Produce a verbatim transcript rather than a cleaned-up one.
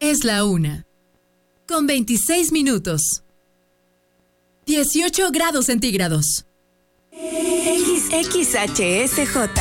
Es la una. Con veintiséis minutos. dieciocho grados centígrados. X X H S J.